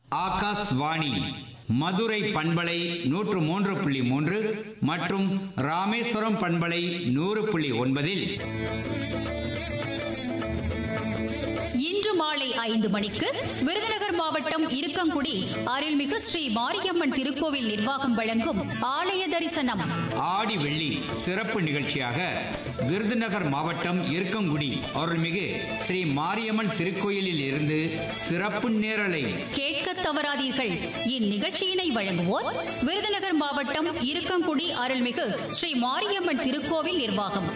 ஆகாஷ்வாணி மதுரை பண்பலை 103.3 மற்றும் ராமேஸ்வரம் பண்பலை 100.9 இன்று மாலை 5 மணிக்கு விருதுநகர் மாவட்டம் இருக்கங்குடி அருள்மிகு ஸ்ரீ மாரியம்மன் திருக்கோவில் நிர்வாகம் வழங்கும் ஆலய தரிசனம். ஆடி வெள்ளி சிறப்பு நிகழ்ச்சியாக விருதுநகர் மாவட்டம் இருக்கங்குடி அருள்மிகு ஸ்ரீ மாரியம்மன் திருக்கோயிலில் இருந்து சிறப்பு நேரலை கேட்க தவறாதீர்கள். இந்நிகழ்ச்சியினை வழங்குவோர் விருதுநகர் மாவட்டம் இருக்கங்குடி அருள்மிகு ஸ்ரீ மாரியம்மன் திருக்கோவில் நிர்வாகம்.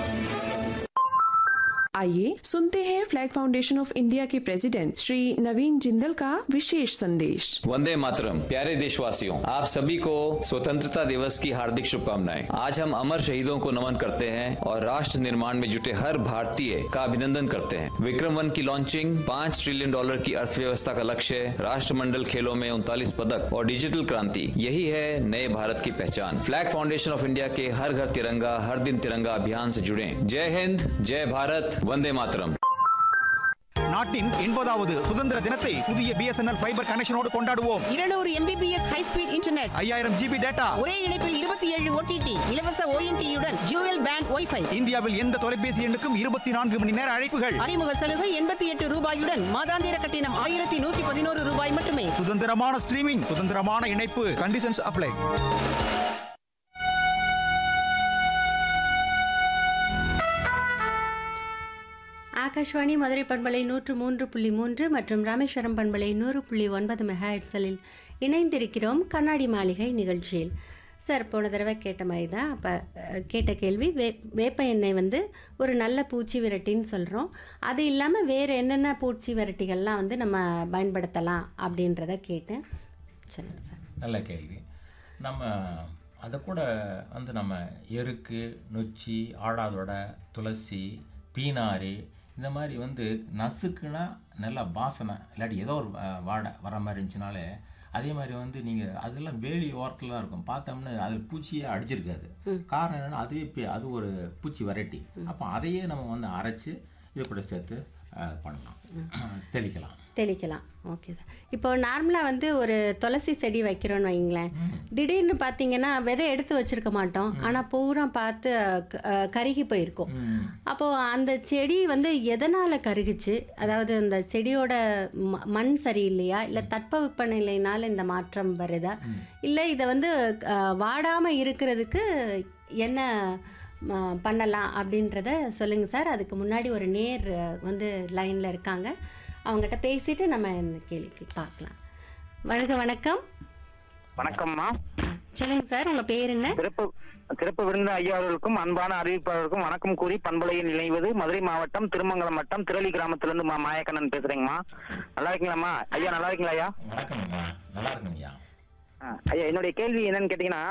आइए सुनते हैं फ्लैग फाउंडेशन ऑफ इंडिया के प्रेसिडेंट श्री नवीन जिंदल का विशेष संदेश। वंदे मातरम। प्यारे देशवासियों, आप सभी को स्वतंत्रता दिवस की हार्दिक शुभकामनाएं। आज हम अमर शहीदों को नमन करते हैं और राष्ट्र निर्माण में जुटे हर भारतीय का अभिनंदन करते हैं। विक्रम 1 की लॉन्चिंग, $5 ट्रिलियन की अर्थव्यवस्था का लक्ष्य, राष्ट्रमंडल खेलों में 39 पदक और डिजिटल क्रांति, यही है नए भारत की पहचान। फ्लैग फाउंडेशन ऑफ इंडिया के हर घर तिरंगा हर दिन तिरंगा अभियान से जुड़े। जय हिंद, जय भारत, वंदे मातरम। நாட்டின் 80வது சுதந்திர தினத்தை புதிய BSNL ஃபைபர் கனெக்ஷனோடு கொண்டாடுவோம். 200 Mbps high speed internet, 5000 GB data, ஒரே இணைப்பில் 27 OTT, இலவச ONT-யுடன் டியூவல் பேண்ட் வைஃபை. இந்தியாவில் எந்த தொலைபேசி எண்ணுக்கும் 24 மணி நேர அழைப்புகள். அறிமுக சலுகை $88 மாதாந்திர கட்டணம் $1111 மட்டுமே. சுதந்திரமான ஸ்ட்ரீமிங், சுதந்திரமான இணைப்பு. Conditions apply. ஆகாஷ்வாணி மதுரை பண்பலை 103.3 மற்றும் ராமேஸ்வரம் பண்பலை 100.9 மெகாஹெர்ட்ஸில் இணைந்திருக்கிறோம் கண்ணாடி மாளிகை நிகழ்ச்சியில். சார், போன தடவை கேட்ட மாதிரி தான். அப்போ கேட்ட கேள்வி, வேப்ப எண்ணெய் வந்து ஒரு நல்ல பூச்சி விரட்டின்னு சொல்கிறோம். அது இல்லாமல் வேறு என்னென்ன பூச்சி விரட்டிகள்லாம் வந்து நம்ம பயன்படுத்தலாம் அப்படின்றத கேட்டேன். சொல்லுங்கள் சார். நல்ல கேள்வி. நம்ம அதை கூட வந்து நம்ம எருக்கு, நொச்சி, ஆடாதொடை, துளசி, பீனாரி, இந்த மாதிரி வந்து நசுக்குனா நல்ல வாசனை, இல்லாட்டி ஏதோ ஒரு வாடை வர மாதிரி இருந்துச்சுனாலே, அதே மாதிரி வந்து நீங்கள் அதெல்லாம் வேலி ஓரத்தில் தான் இருக்கும், பார்த்தோம்னா அதில் பூச்சியே அடிச்சிருக்காது. காரணம் என்னென்னா அதுவே அது ஒரு பூச்சி வெரைட்டி. அப்போ அதையே நம்ம வந்து அரைச்சி இது கூட சேர்த்து பண்ணலாம், தெளிக்கலாம். Okay sir. இப்போ நார்மலாக வந்து ஒரு துளசி செடி வைக்கிறோன்னு வைங்களேன், திடீர்னு பார்த்தீங்கன்னா விதை எடுத்து வச்சுருக்க மாட்டோம், ஆனால் பூரா பார்த்து கருகி போயிருக்கும். அப்போது அந்த செடி வந்து எதனால் கருகுச்சு? அதாவது அந்த செடியோட மண் சரியில்லையா, இல்லை தட்பவெப்பநிலையினால் இந்த மாற்றம் வருதா, இல்லை இதை வந்து வாடாமல் இருக்கிறதுக்கு என்ன பண்ணலாம் அப்படின்றத சொல்லுங்கள் சார். அதுக்கு முன்னாடி ஒரு நேர் வந்து லைனில் இருக்காங்க, அவங்ககிட்ட பேசிட்டு நம்ம இந்த கேள்விக்கு பார்க்கலாம். வணக்கம். வணக்கம்மா. சொல்லுங்க சார், உங்க பேர் என்ன? சிறப்பு விருந்த ஐயா அவர்களுக்கும் அன்பான அறிவிப்பாளருக்கும் வணக்கம் கூறி பண்பலையில் நினைவது மதுரை மாவட்டம் திருமங்கலம் வட்டம் திரளி கிராமத்திலிருந்து மாயக்கண்ணன் பேசுறேங்கம்மா. நல்லா இருக்கீங்களாம்மா ஐயா? நல்லா இருக்கீங்களா ஐயா? நல்லா இருக்குங்க ஐயா. என்னுடைய கேள்வி என்னன்னு கேட்டீங்கன்னா,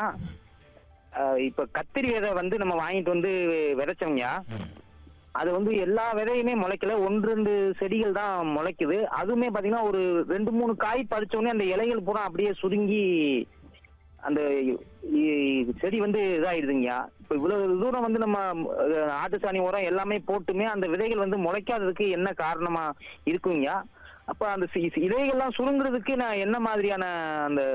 இப்ப கத்திரி விதை வந்து நம்ம வாங்கிட்டு வந்து விதைச்சோம்யா, அது வந்து எல்லா விதையுமே முளைக்கல, 1-2 செடிகள் தான் முளைக்குது. அதுவுமே பாத்தீங்கன்னா ஒரு 2-3 காய் பறிச்சோடனே அந்த இலைகள் பூரா அப்படியே சுருங்கி அந்த செடி வந்து இதாயிடுதுங்கய்யா. இப்ப இவ்வளவு தூரம் வந்து நம்ம ஆட்டு சாணி உரம் எல்லாமே போட்டுமே அந்த விதைகள் வந்து முளைக்காததுக்கு என்ன காரணமா இருக்குங்கய்யா? அப்ப அந்த இலைகள்லாம் சுருங்குறதுக்கு நான் என்ன மாதிரியான அந்த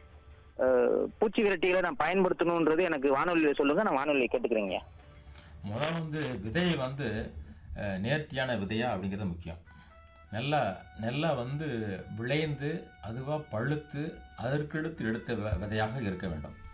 பூச்சி விரட்டிகளை நான் பயன்படுத்தணும்ன்றது எனக்கு வானொலியில் சொல்லுங்க, நான் வானொலியை கேட்டுக்கிறேங்க. முதல்ல வந்து விதையை வந்து நேர்த்தியான விதையா அப்படிங்கிறது முக்கியம். நல்லா வந்து விளைந்து அதுவாக பழுத்து அதற்கடுத்து எடுத்த விதையாக இருக்க வேண்டும்.